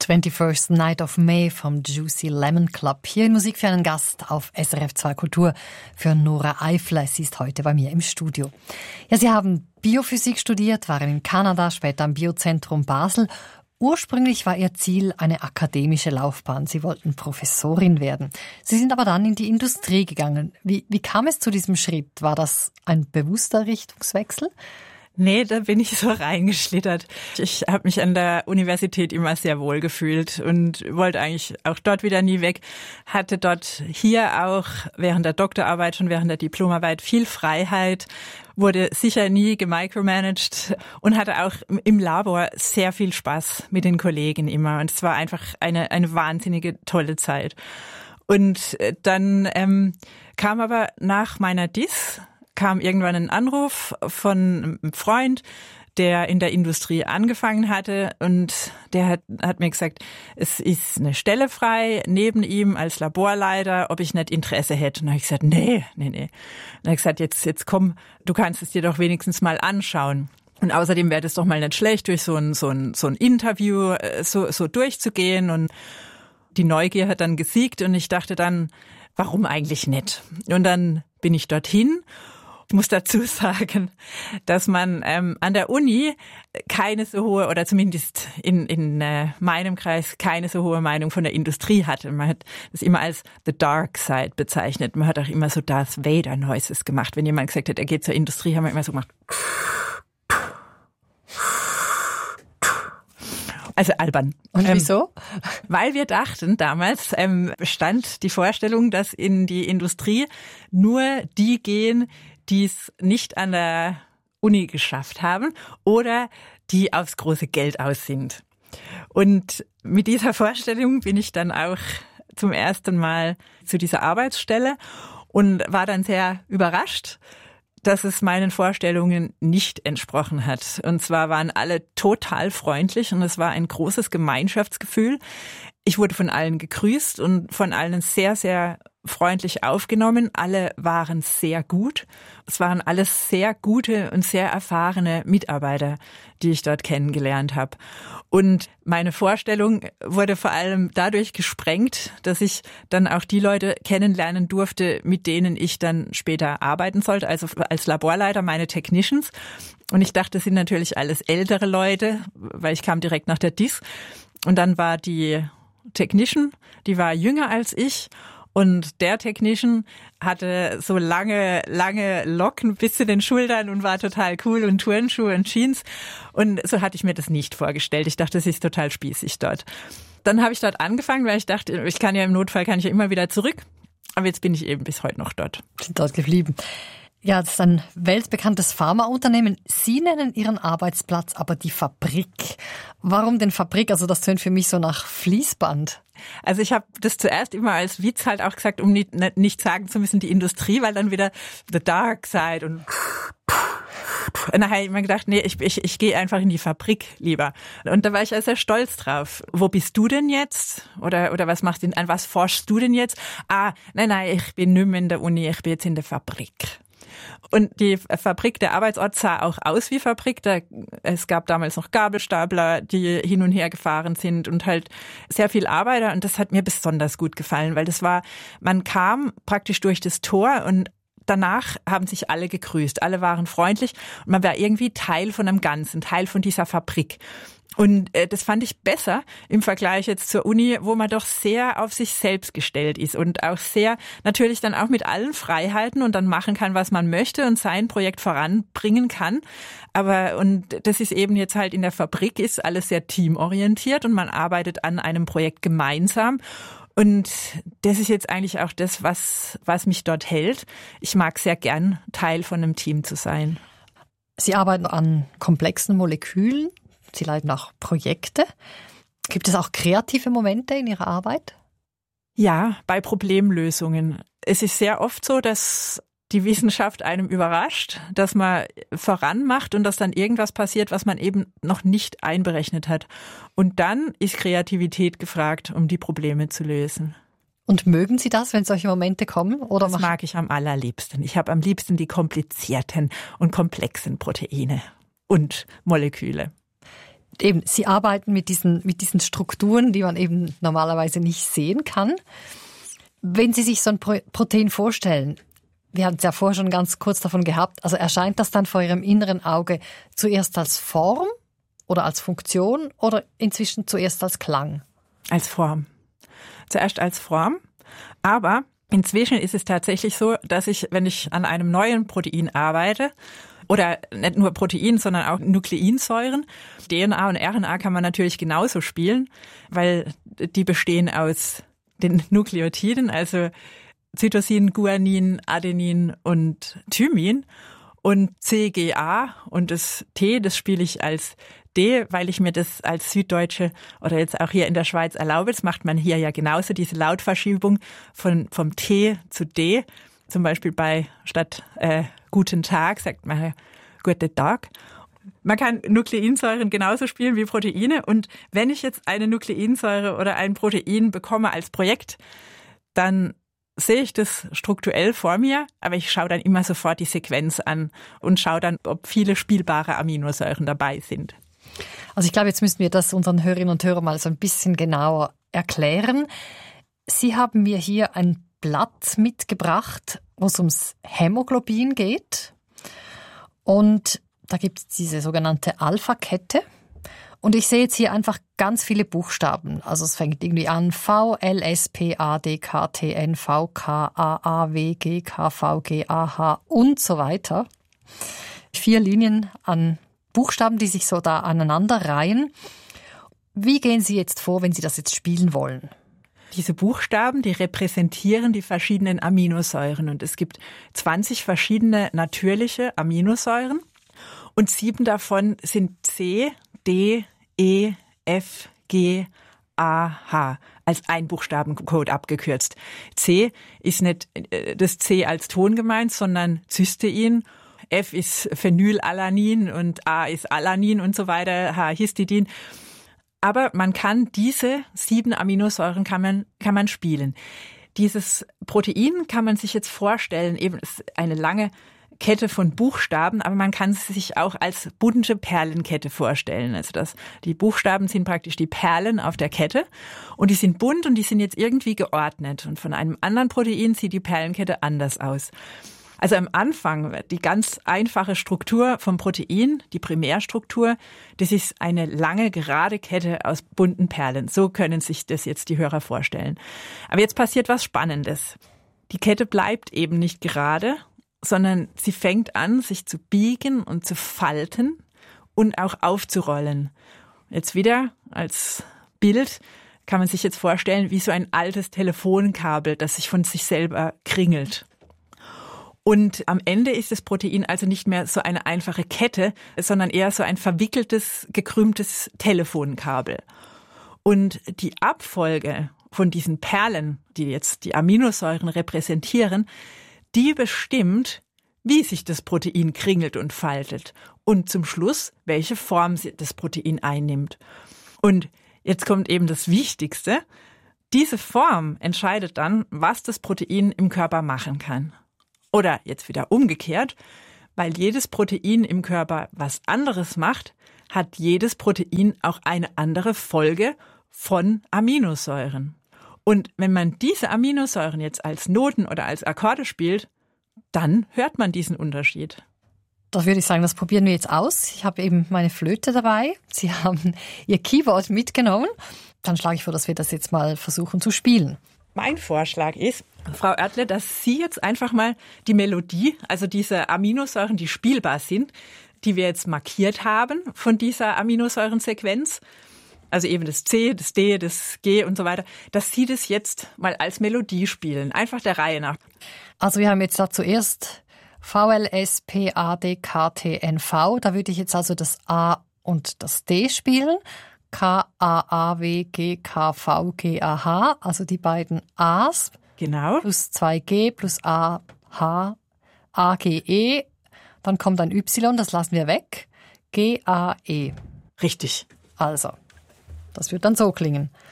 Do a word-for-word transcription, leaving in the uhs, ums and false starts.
twenty-first Night of May vom Juicy Lemon Club. Hier in Musik für einen Gast auf S R F zwei Kultur für Nora Eifler. Sie ist heute bei mir im Studio. Ja, Sie haben Biophysik studiert, waren in Kanada, später am Biozentrum Basel. Ursprünglich war Ihr Ziel eine akademische Laufbahn. Sie wollten Professorin werden. Sie sind aber dann in die Industrie gegangen. Wie, wie kam es zu diesem Schritt? War das ein bewusster Richtungswechsel? Nee, da bin ich so reingeschlittert. Ich habe mich an der Universität immer sehr wohl gefühlt und wollte eigentlich auch dort wieder nie weg. Hatte dort hier auch während der Doktorarbeit, schon während der Diplomarbeit viel Freiheit, wurde sicher nie gemicromanagt und hatte auch im Labor sehr viel Spaß mit den Kollegen immer. Und es war einfach eine, eine wahnsinnige tolle Zeit. Und dann ähm, kam aber nach meiner Dis kam irgendwann ein Anruf von einem Freund, der in der Industrie angefangen hatte, und der hat, hat mir gesagt, es ist eine Stelle frei neben ihm als Laborleiter, ob ich nicht Interesse hätte. Und dann habe ich gesagt, nee, nee, nee. Und dann habe ich gesagt, jetzt, jetzt komm, du kannst es dir doch wenigstens mal anschauen. Und außerdem wäre das doch mal nicht schlecht, durch so ein, so ein, so ein Interview so, so durchzugehen. Und die Neugier hat dann gesiegt und ich dachte dann, warum eigentlich nicht? Und dann bin ich dorthin. Ich muss dazu sagen, dass man ähm, an der Uni keine so hohe, oder zumindest in, in äh, meinem Kreis, keine so hohe Meinung von der Industrie hatte. Man hat das immer als the dark side bezeichnet. Man hat auch immer so Darth Vader Noises gemacht. Wenn jemand gesagt hat, er geht zur Industrie, haben wir immer so gemacht. Also albern. Und wieso? Ähm, weil wir dachten, damals ähm, bestand die Vorstellung, dass in die Industrie nur die gehen, die es nicht an der Uni geschafft haben oder die aufs große Geld aus sind. Und mit dieser Vorstellung bin ich dann auch zum ersten Mal zu dieser Arbeitsstelle und war dann sehr überrascht, dass es meinen Vorstellungen nicht entsprochen hat. Und zwar waren alle total freundlich und es war ein großes Gemeinschaftsgefühl. Ich wurde von allen gegrüßt und von allen sehr, sehr freundlich aufgenommen. Alle waren sehr gut. Es waren alles sehr gute und sehr erfahrene Mitarbeiter, die ich dort kennengelernt habe. Und meine Vorstellung wurde vor allem dadurch gesprengt, dass ich dann auch die Leute kennenlernen durfte, mit denen ich dann später arbeiten sollte, also als Laborleiter, meine Technicians. Und ich dachte, das sind natürlich alles ältere Leute, weil ich kam direkt nach der Dis. Und dann war die Technician, die war jünger als ich. Und der Technician hatte so lange, lange Locken bis zu den Schultern und war total cool und Turnschuhe und Jeans. Und so hatte ich mir das nicht vorgestellt. Ich dachte, es ist total spießig dort. Dann habe ich dort angefangen, weil ich dachte, ich kann ja im Notfall, kann ich ja immer wieder zurück. Aber jetzt bin ich eben bis heute noch dort. Sind dort geblieben. Ja, das ist ein weltbekanntes Pharmaunternehmen. Sie nennen Ihren Arbeitsplatz aber die Fabrik. Warum denn Fabrik? Also das tönt für mich so nach Fließband. Also ich habe das zuerst immer als Witz halt auch gesagt, um nicht, nicht sagen zu müssen, die Industrie, weil dann wieder the dark side und und dann habe ich mir gedacht, nee, ich, ich, ich gehe einfach in die Fabrik lieber. Und da war ich ja sehr stolz drauf. Wo bist du denn jetzt? Oder oder was machst du denn, an was forschst du denn jetzt? Ah, nein, nein, ich bin nicht mehr in der Uni, ich bin jetzt in der Fabrik. Und die Fabrik, der Arbeitsort sah auch aus wie Fabrik. Da, es gab damals noch Gabelstapler, die hin und her gefahren sind und halt sehr viel Arbeiter. Und das hat mir besonders gut gefallen, weil das war, man kam praktisch durch das Tor und danach haben sich alle gegrüßt. Alle waren freundlich und man war irgendwie Teil von einem Ganzen, Teil von dieser Fabrik. Und äh, das fand ich besser im Vergleich jetzt zur Uni, wo man doch sehr auf sich selbst gestellt ist und auch sehr natürlich dann auch mit allen Freiheiten und dann machen kann, was man möchte und sein Projekt voranbringen kann. Aber und das ist eben jetzt halt in der Fabrik, ist alles sehr teamorientiert und man arbeitet an einem Projekt gemeinsam. Und das ist jetzt eigentlich auch das, was, was mich dort hält. Ich mag sehr gern, Teil von einem Team zu sein. Sie arbeiten an komplexen Molekülen. Sie leiten auch Projekte. Gibt es auch kreative Momente in Ihrer Arbeit? Ja, bei Problemlösungen. Es ist sehr oft so, dass die Wissenschaft einem überrascht, dass man voranmacht und dass dann irgendwas passiert, was man eben noch nicht einberechnet hat. Und dann ist Kreativität gefragt, um die Probleme zu lösen. Und mögen Sie das, wenn solche Momente kommen? Oder das mag ich am allerliebsten. Ich habe am liebsten die komplizierten und komplexen Proteine und Moleküle. Eben, Sie arbeiten mit diesen, mit diesen Strukturen, die man eben normalerweise nicht sehen kann. Wenn Sie sich so ein Protein vorstellen, wir haben es ja vorher schon ganz kurz davon gehabt, also erscheint das dann vor Ihrem inneren Auge zuerst als Form oder als Funktion oder inzwischen zuerst als Klang? Als Form. Zuerst als Form, aber inzwischen ist es tatsächlich so, dass ich, wenn ich an einem neuen Protein arbeite, oder nicht nur Protein, sondern auch Nukleinsäuren. D N A und R N A kann man natürlich genauso spielen, weil die bestehen aus den Nukleotiden, also Cytosin, Guanin, Adenin und Thymin. Und C G A und das T, das spiele ich als D, weil ich mir das als Süddeutsche oder jetzt auch hier in der Schweiz erlaube. Das macht man hier ja genauso, diese Lautverschiebung von, vom T zu D. Zum Beispiel bei statt äh, Guten Tag sagt man Guten Tag. Man kann Nukleinsäuren genauso spielen wie Proteine. Und wenn ich jetzt eine Nukleinsäure oder ein Protein bekomme als Projekt, dann sehe ich das strukturell vor mir, aber ich schaue dann immer sofort die Sequenz an und schaue dann, ob viele spielbare Aminosäuren dabei sind. Also ich glaube, jetzt müssen wir das unseren Hörerinnen und Hörern mal so ein bisschen genauer erklären. Sie haben mir hier ein Blatt mitgebracht, wo es ums Hämoglobin geht. Und da gibt es diese sogenannte Alpha-Kette. Und ich sehe jetzt hier einfach ganz viele Buchstaben. Also es fängt irgendwie an V, L, S, P, A, D, K, T, N, V, K, A, A, W, G, K, V, G, A, H und so weiter. Vier Linien an Buchstaben, die sich so da aneinander reihen. Wie gehen Sie jetzt vor, wenn Sie das jetzt spielen wollen? Diese Buchstaben, die repräsentieren die verschiedenen Aminosäuren. Und es gibt zwanzig verschiedene natürliche Aminosäuren. Und sieben davon sind C, D, E, F, G, A, H. Als Einbuchstabencode abgekürzt. C ist nicht das C als Ton gemeint, sondern Cystein. F ist Phenylalanin und A ist Alanin und so weiter, H Histidin. Aber man kann diese sieben Aminosäuren kann man, kann man spielen. Dieses Protein kann man sich jetzt vorstellen, eben ist eine lange Kette von Buchstaben, aber man kann es sich auch als bunte Perlenkette vorstellen. Also das, die Buchstaben sind praktisch die Perlen auf der Kette und die sind bunt und die sind jetzt irgendwie geordnet. Und von einem anderen Protein sieht die Perlenkette anders aus. Also am Anfang, die ganz einfache Struktur vom Protein, die Primärstruktur, das ist eine lange, gerade Kette aus bunten Perlen. So können sich das jetzt die Hörer vorstellen. Aber jetzt passiert was Spannendes. Die Kette bleibt eben nicht gerade, sondern sie fängt an, sich zu biegen und zu falten und auch aufzurollen. Jetzt wieder als Bild kann man sich jetzt vorstellen, wie so ein altes Telefonkabel, das sich von sich selber kringelt. Und am Ende ist das Protein also nicht mehr so eine einfache Kette, sondern eher so ein verwickeltes, gekrümmtes Telefonkabel. Und die Abfolge von diesen Perlen, die jetzt die Aminosäuren repräsentieren, die bestimmt, wie sich das Protein kringelt und faltet. Und zum Schluss, welche Form das Protein einnimmt. Und jetzt kommt eben das Wichtigste. Diese Form entscheidet dann, was das Protein im Körper machen kann. Oder jetzt wieder umgekehrt, weil jedes Protein im Körper was anderes macht, hat jedes Protein auch eine andere Folge von Aminosäuren. Und wenn man diese Aminosäuren jetzt als Noten oder als Akkorde spielt, dann hört man diesen Unterschied. Da würde ich sagen, das probieren wir jetzt aus. Ich habe eben meine Flöte dabei. Sie haben Ihr Keyboard mitgenommen. Dann schlage ich vor, dass wir das jetzt mal versuchen zu spielen. Mein Vorschlag ist, Frau Oertle, dass Sie jetzt einfach mal die Melodie, also diese Aminosäuren, die spielbar sind, die wir jetzt markiert haben von dieser Aminosäurensequenz, also eben das C, das D, das G und so weiter, dass Sie das jetzt mal als Melodie spielen, einfach der Reihe nach. Also wir haben jetzt da zuerst V, L, S, P, A, D, K, T, N, V. Da würde ich jetzt also das A und das D spielen. K, A, A, W, G, K, V, G, A, H, also die beiden A's. Genau. Plus zwei G, plus A, H, A, G, E. Dann kommt ein Y, das lassen wir weg. G, A, E. Richtig. Also, das wird dann so klingen.